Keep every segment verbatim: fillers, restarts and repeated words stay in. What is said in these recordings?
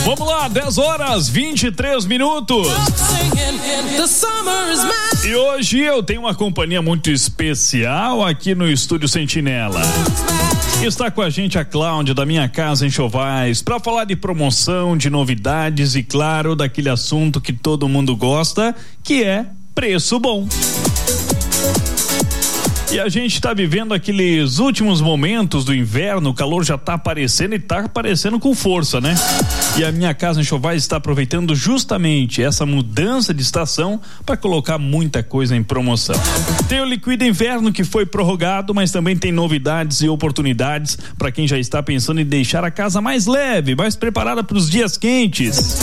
Vamos lá, dez horas, vinte e três minutos. E hoje eu tenho uma companhia muito especial aqui no Estúdio Sentinela. Está com a gente a Cláudia da Minha Casa Enxovais para falar de promoção, de novidades e, claro, daquele assunto que todo mundo gosta, que é preço bom. E a gente está vivendo aqueles últimos momentos do inverno, o calor já está aparecendo e está aparecendo com força, né? E a Minha Casa Enxovais está aproveitando justamente essa mudança de estação para colocar muita coisa em promoção. Tem o Liquida Inverno que foi prorrogado, mas também tem novidades e oportunidades para quem já está pensando em deixar a casa mais leve, mais preparada para os dias quentes.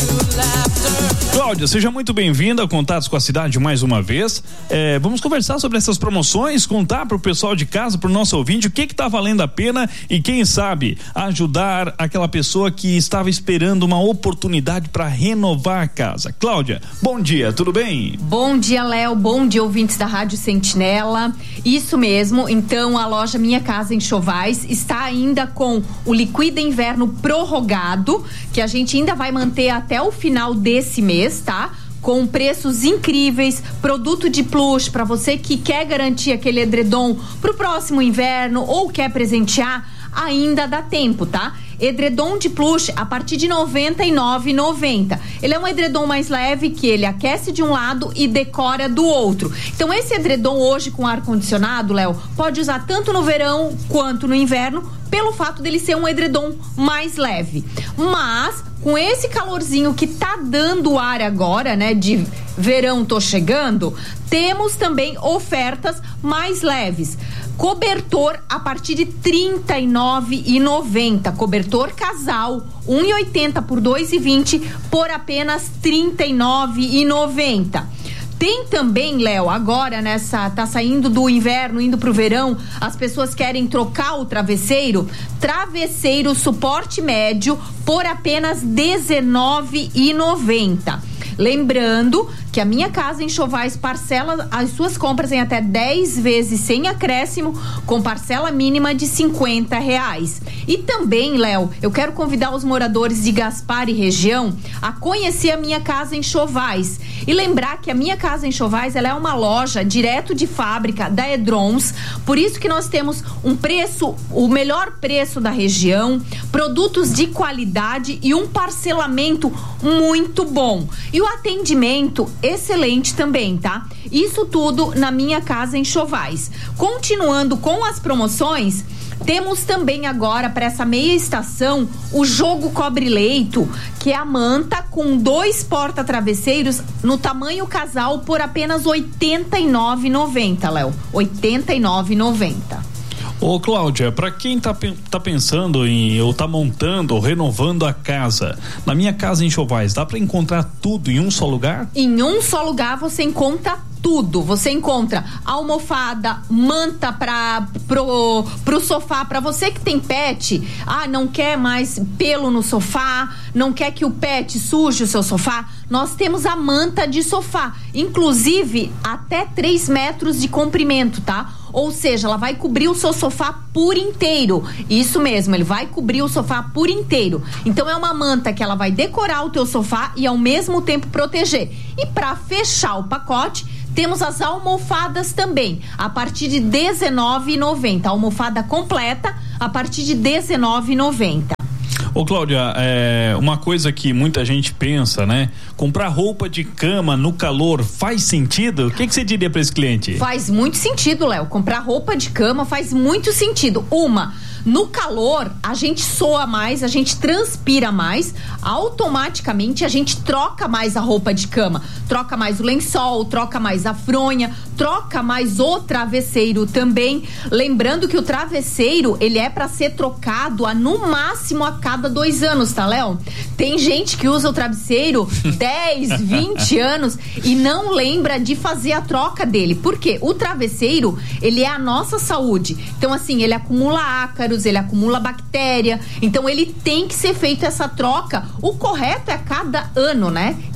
Cláudia, seja muito bem-vinda ao Contatos com a Cidade mais uma vez. É, vamos conversar sobre essas promoções, contar para o pessoal de casa, para o nosso ouvinte, o que que tá valendo a pena e quem sabe ajudar aquela pessoa que estava esperando uma oportunidade para renovar a casa. Cláudia, bom dia, tudo bem? Bom dia, Léo, bom dia, ouvintes da Rádio Sentinela. Isso mesmo, então a loja Minha Casa Enxovais está ainda com o Liquida Inverno prorrogado, que a gente ainda vai manter até o final desse mês, tá? Com preços incríveis, produto de plush para você que quer garantir aquele edredom pro próximo inverno ou quer presentear, ainda dá tempo, tá? Edredom de plush a partir de noventa e nove reais e noventa centavos. Ele é um edredom mais leve que ele aquece de um lado e decora do outro. Então esse edredom hoje com ar condicionado, Léo, pode usar tanto no verão quanto no inverno, pelo fato dele ser um edredom mais leve. Mas com esse calorzinho que tá dando ar agora, né, de verão tô chegando, temos também ofertas mais leves. Cobertor a partir de trinta e nove reais e noventa centavos. Cobertor casal, um e oitenta por dois e vinte por apenas trinta e nove reais e noventa centavos. Tem também, Léo, agora nessa, tá saindo do inverno, indo pro verão, as pessoas querem trocar o travesseiro, travesseiro suporte médio por apenas dezenove reais e noventa centavos. Lembrando que a Minha Casa Enxovais parcela as suas compras em até dez vezes sem acréscimo, com parcela mínima de cinquenta reais. E também, Léo, eu quero convidar os moradores de Gaspar e região a conhecer a Minha Casa Enxovais. E lembrar que a Minha Casa Enxovais, ela é uma loja direto de fábrica da Edrons, por isso que nós temos um preço, o melhor preço da região, produtos de qualidade e um parcelamento muito bom. E o atendimento excelente também, tá? Isso tudo na Minha Casa Enxovais. Continuando com as promoções, temos também agora para essa meia estação o jogo cobre-leito, que é a manta com dois porta-travesseiros no tamanho casal por apenas oitenta e nove reais e noventa centavos, Léo. oitenta e nove reais e noventa centavos. Ô Cláudia, pra quem tá, tá pensando em, ou tá montando ou renovando a casa, na Minha Casa Enxovais, dá pra encontrar tudo em um só lugar? Em um só lugar você encontra tudo. Você encontra almofada, manta pra, pro, pro sofá, pra você que tem pet, ah, não quer mais pelo no sofá, não quer que o pet suje o seu sofá, nós temos a manta de sofá, inclusive até três metros de comprimento, tá? Ou seja, ela vai cobrir o seu sofá por inteiro. Isso mesmo, ele vai cobrir o sofá por inteiro. Então é uma manta que ela vai decorar o teu sofá e ao mesmo tempo proteger. E para fechar o pacote, temos as almofadas também, a partir de dezenove reais e noventa centavos. A almofada completa a partir de dezenove reais e noventa centavos. Ô Cláudia, é, uma coisa que muita gente pensa, né? Comprar roupa de cama no calor faz sentido? O que que você diria para esse cliente? Faz muito sentido, Léo. Comprar roupa de cama faz muito sentido. Uma, no calor, a gente soa mais, a gente transpira mais, automaticamente a gente troca mais a roupa de cama, troca mais o lençol, troca mais a fronha, troca mais o travesseiro também. Lembrando que o travesseiro, ele é para ser trocado a no máximo a cada dois anos, tá, Léo? Tem gente que usa o travesseiro dez, vinte anos e não lembra de fazer a troca dele. Por quê? O travesseiro, ele é a nossa saúde. Então, assim, ele acumula ácaros, ele acumula bactéria, então ele tem que ser feita essa troca. O correto é a cada ano, né? Então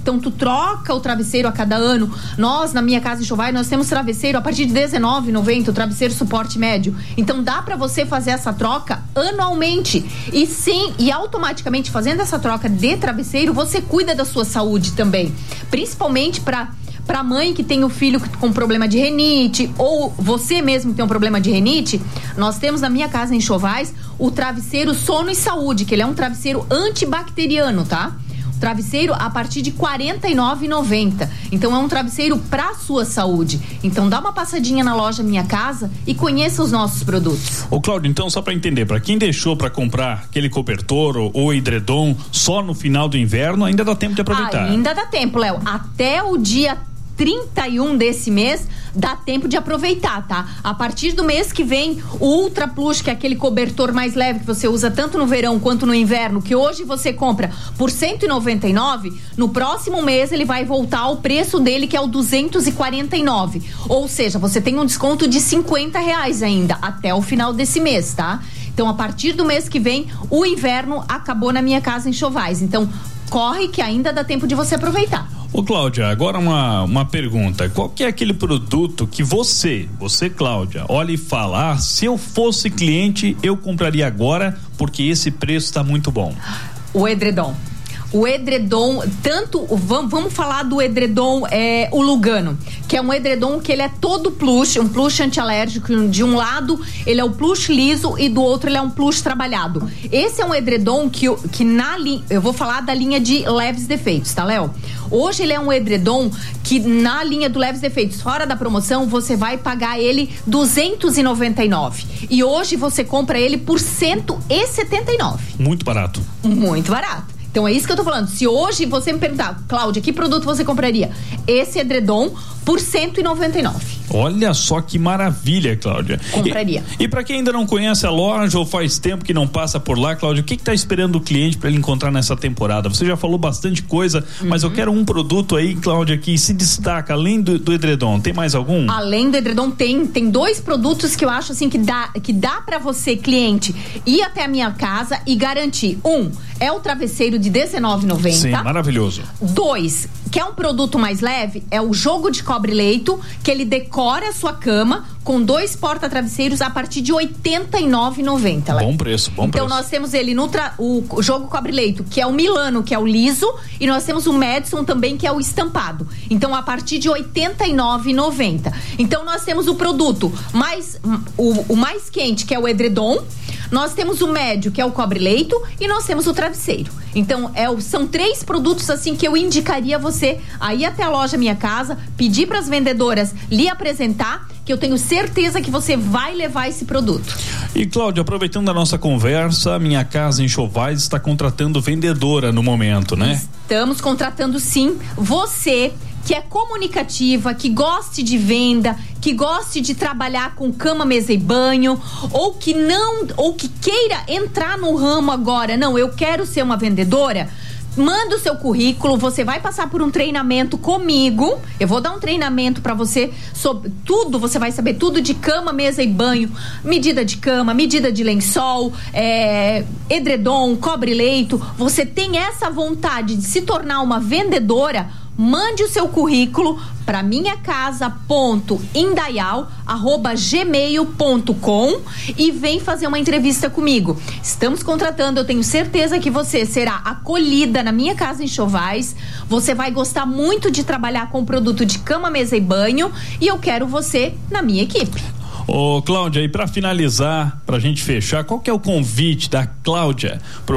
Então tu troca o travesseiro a cada ano. Nós, na minha casa em Chovais, nós temos travesseiro a partir de dezenove reais e noventa centavos, o travesseiro suporte médio. Então dá para você fazer essa troca anualmente. E sim, e automaticamente fazendo essa troca de travesseiro, você cuida da sua saúde também. Principalmente para para mãe que tem o filho com problema de rinite, ou você mesmo que tem um problema de rinite, nós temos na minha casa em Chovais o travesseiro Sono e Saúde, que ele é um travesseiro antibacteriano, tá? O travesseiro a partir de quarenta e nove reais e noventa centavos. Então é um travesseiro para sua saúde. Então dá uma passadinha na loja Minha Casa e conheça os nossos produtos. Ô Cláudio, então só para entender, para quem deixou para comprar aquele cobertor ou, ou edredom só no final do inverno, ainda dá tempo de aproveitar. Ainda dá tempo, Léo. Até o dia trinta e um desse mês, dá tempo de aproveitar, tá? A partir do mês que vem, o Ultra Plush, que é aquele cobertor mais leve que você usa tanto no verão quanto no inverno, que hoje você compra por cento e noventa e nove reais, no próximo mês ele vai voltar ao preço dele, que é o duzentos e quarenta e nove reais. Ou seja, você tem um desconto de cinquenta reais ainda, até o final desse mês, tá? Então, a partir do mês que vem, o inverno acabou na Minha Casa em Chovais. Então, corre que ainda dá tempo de você aproveitar. Ô Cláudia, agora uma, uma pergunta, qual que é aquele produto que você, você Cláudia, olha e fala, ah, se eu fosse cliente eu compraria agora porque esse preço está muito bom? O edredom. O edredom, tanto, vamos, vamos falar do edredom, é, o Lugano, que é um edredom que ele é todo plush, um plush antialérgico. De um lado ele é o plush liso e do outro ele é um plush trabalhado. Esse é um edredom que, que na linha, eu vou falar da linha de leves defeitos, tá, Léo? Hoje ele é um edredom que na linha do leves defeitos, fora da promoção, você vai pagar ele duzentos e noventa e nove reais. E hoje você compra ele por cento e setenta e nove reais. Muito barato. Muito barato. Então é isso que eu tô falando. Se hoje você me perguntar, Cláudia, que produto você compraria? Esse edredom por cento e noventa e nove reais. Olha só que maravilha, Cláudia. Compraria. E, e para quem ainda não conhece a loja ou faz tempo que não passa por lá, Cláudia, o que que tá esperando o cliente para ele encontrar nessa temporada? Você já falou bastante coisa, uhum. mas eu quero um produto aí, Cláudia, que se destaca além do, do edredom. Tem mais algum? Além do edredom tem, tem dois produtos que eu acho assim que dá, que dá para você, cliente, ir até a Minha Casa e garantir. Um, é o travesseiro de dezenove reais e noventa centavos. Sim, maravilhoso. Dois, que é um produto mais leve, é o jogo de cobre-leito, que ele decora a sua cama com dois porta-travesseiros a partir de oitenta e nove reais e noventa centavos. Bom preço, bom então, preço. Então nós temos ele no tra- o, o jogo cobre-leito, que é o Milano, que é o liso, e nós temos o Madison também, que é o estampado. Então, a partir de oitenta e nove reais e noventa centavos. Então, nós temos o produto mais o, o mais quente, que é o edredom. Nós temos o médio, que é o cobre-leito, e nós temos o travesseiro. Então, é, são três produtos assim que eu indicaria você aí até a loja Minha Casa, pedir para as vendedoras lhe apresentar, que eu tenho certeza que você vai levar esse produto. E Cláudia, aproveitando a nossa conversa, Minha Casa em Chovais está contratando vendedora no momento, né? Estamos contratando sim. Você que é comunicativa, que goste de venda, que goste de trabalhar com cama, mesa e banho, ou que não, ou que queira entrar no ramo agora, não, eu quero ser uma vendedora, manda o seu currículo, você vai passar por um treinamento comigo, eu vou dar um treinamento pra você sobre tudo, você vai saber tudo de cama, mesa e banho, medida de cama, medida de lençol, é, edredom, cobre-leito. Você tem essa vontade de se tornar uma vendedora? Mande o seu currículo para minha casa ponto indaial arroba gmail ponto com e vem fazer uma entrevista comigo. Estamos contratando, eu tenho certeza que você será acolhida na Minha Casa em Chovais. Você vai gostar muito de trabalhar com produto de cama, mesa e banho, e eu quero você na minha equipe. Ô Cláudia, e para finalizar, pra gente fechar, qual que é o convite da Cláudia pro